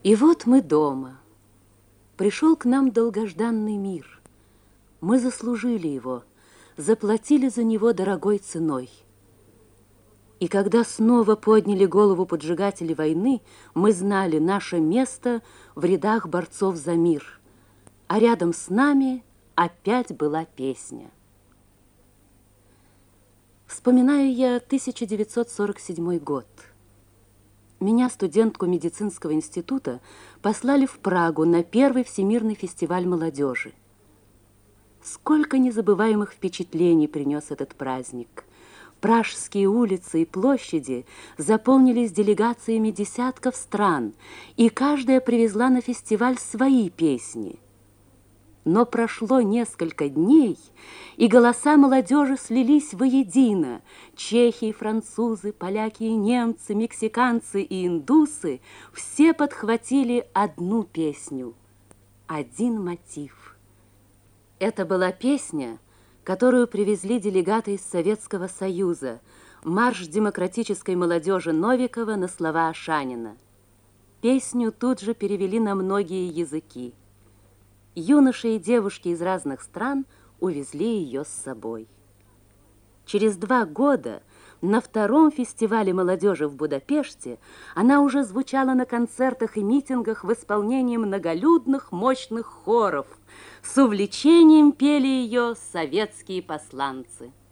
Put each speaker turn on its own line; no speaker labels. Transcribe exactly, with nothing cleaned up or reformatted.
И вот мы дома. Пришел к нам долгожданный мир. Мы заслужили его, заплатили за него дорогой ценой. И когда снова подняли голову поджигатели войны, мы знали наше место в рядах борцов за мир. А рядом с нами опять была песня. Вспоминаю я тысяча девятьсот сорок седьмой год. Меня, студентку медицинского института, послали в Прагу на первый всемирный фестиваль молодежи. Сколько незабываемых впечатлений принес этот праздник. Пражские улицы и площади заполнились делегациями десятков стран, и каждая привезла на фестиваль свои песни. Но прошло несколько дней, и голоса молодежи слились воедино. Чехи и французы, поляки и немцы, мексиканцы и индусы все подхватили одну песню, один мотив. Это была песня, которую привезли делегаты из Советского Союза, марш демократической молодежи Новикова на слова Ашанина. Песню тут же перевели на многие языки. Юноши и девушки из разных стран увезли ее с собой. Через два года на втором фестивале молодежи в Будапеште она уже звучала на концертах и митингах в исполнении многолюдных мощных хоров. С увлечением пели ее советские посланцы.